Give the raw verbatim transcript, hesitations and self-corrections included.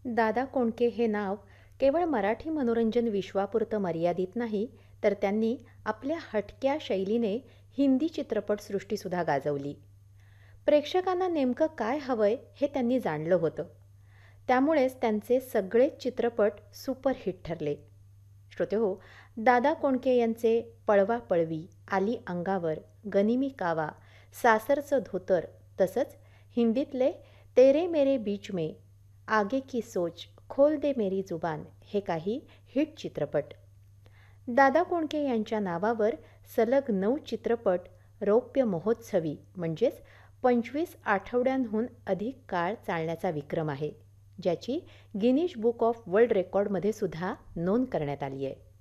दादा कोंडके हे नाव केवळ मराठी मनोरंजन विश्वापुरतं मर्यादित नाही, तर त्यांनी आपल्या हटक्या शैलीने हिंदी चित्रपटसृष्टीसुद्धा गाजवली. प्रेक्षकांना नेमकं काय हवंय हे त्यांनी जाणलं होतं. त्यामुळेच त्यांचे सगळेच चित्रपट सुपरहिट ठरले. श्रोतेहो, दादा कोंडके यांचे पळवा पळवी, आली अंगावर, गनिमी कावा, सासरचं धोतर तसंच हिंदीतले तेरे मेरे बीच में, आगे की सोच, खोल दे मेरी जुबान हे काही हिट चित्रपट. दादा कोंडके यांच्या नावावर सलग नऊ चित्रपट रौप्य महोत्सवी म्हणजेच पंचवीस आठवड्यांहून अधिक काळ चालण्याचा विक्रम आहे, ज्याची गिनीज बुक ऑफ वर्ल्ड रेकॉर्डमध्ये सुद्धा नोंद करण्यात आली आहे.